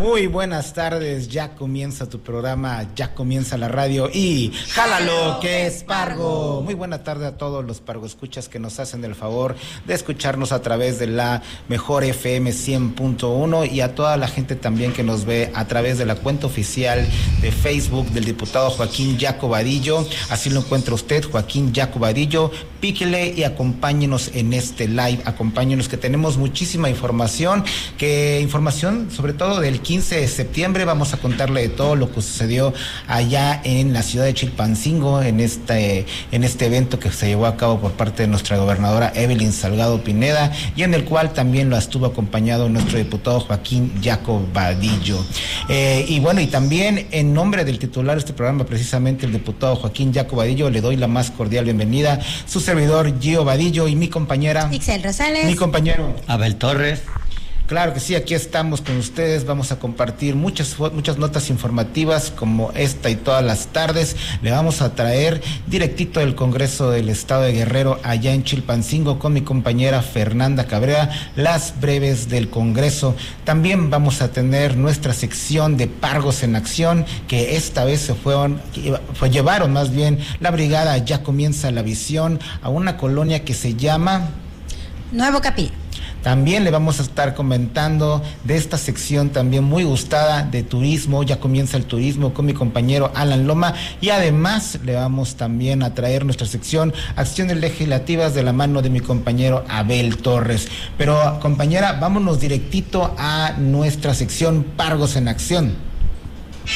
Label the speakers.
Speaker 1: Muy buenas tardes, ya comienza tu programa, ya comienza la radio y ¡jálalo que es Pargo! Muy buena tarde a todos los Pargo escuchas que nos hacen el favor de escucharnos a través de la mejor FM 100.1 y a toda la gente también que nos ve a través de la cuenta oficial de Facebook del diputado Joaquín Yaco Vadillo. Así lo encuentra usted, Joaquín Yaco Vadillo. Píquele y acompáñenos en este live, acompáñenos que tenemos muchísima información, sobre todo del 15 de septiembre, vamos a contarle de todo lo que sucedió allá en la ciudad de Chilpancingo, en este evento que se llevó a cabo por parte de nuestra gobernadora Evelyn Salgado Pineda, y en el cual también lo estuvo acompañado nuestro diputado Joaquín Yaco Vadillo. Y también en nombre del titular de este programa, precisamente el diputado Joaquín Yaco Vadillo, le doy la más cordial bienvenida, su servidor Gio Vadillo y mi compañera
Speaker 2: Ixel Rosales,
Speaker 1: mi compañero
Speaker 3: Abel Torres.
Speaker 1: Claro que sí, aquí estamos con ustedes, vamos a compartir muchas notas informativas como esta y todas las tardes. Le vamos a traer directito del Congreso del Estado de Guerrero allá en Chilpancingo con mi compañera Fernanda Cabrera, las breves del Congreso. También vamos a tener nuestra sección de Pargos en Acción, que esta vez llevaron más bien la brigada Ya Comienza la Visión a una colonia que se llama
Speaker 2: Nuevo Capí.
Speaker 1: También le vamos a estar comentando de esta sección también muy gustada de turismo, ya comienza el turismo con mi compañero Alan Loma, y además le vamos también a traer nuestra sección Acciones Legislativas de la mano de mi compañero Abel Torres. Pero compañera, vámonos directito a nuestra sección Pargos en Acción.